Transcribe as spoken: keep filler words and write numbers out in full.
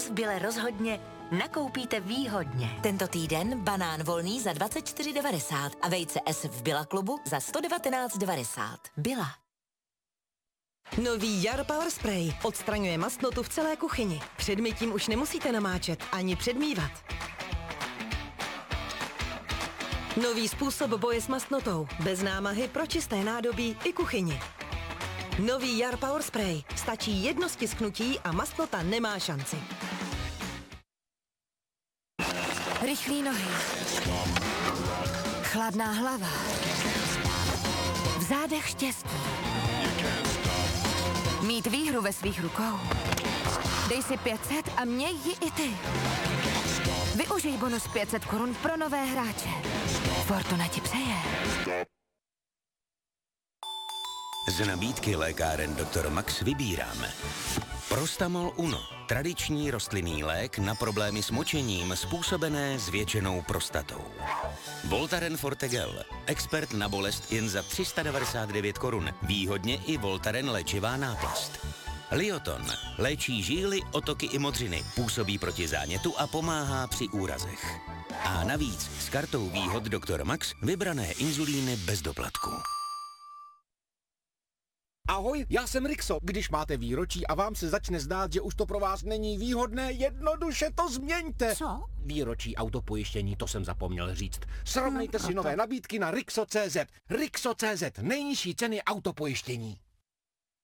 Letos v Bile rozhodně nakoupíte výhodně. Tento týden banán volný za dvacet čtyři devadesát a vejce S v Billa klubu za sto devatenáct devadesát. Billa. Nový Jar Power Spray odstraňuje mastnotu v celé kuchyni. Před mytím už nemusíte namáčet ani předmývat. Nový způsob boje s mastnotou. Bez námahy pro čisté nádobí i kuchyni. Nový Jar Power Spray. Stačí jedno stisknutí a mastnota nemá šanci. Rychlý nohy. Chladná hlava. V zádech štěstí. Mít výhru ve svých rukou. Dej si pět set a měj ji i ty. Využij bonus pět set korun pro nové hráče. Fortuna ti přeje. Z nabídky lékáren doktor Max vybíráme Prostamol Uno, tradiční rostlinný lék na problémy s močením způsobené zvětšenou prostatou. Voltaren Forte Gel, expert na bolest jen za tři sta devadesát devět korun, výhodně i Voltaren léčivá náplast. Lioton léčí žíly, otoky i modřiny, působí proti zánětu a pomáhá při úrazech. A navíc s kartou výhod doktor Max vybrané inzulíny bez doplatku. Ahoj, já jsem Rixo. Když máte výročí a vám se začne zdát, že už to pro vás není výhodné, jednoduše to změňte. Co? Výročí autopojištění, to jsem zapomněl říct. Srovnejte si nové nabídky na Rixo tečka cé zet. Rixo tečka cé zet, nejnižší ceny autopojištění.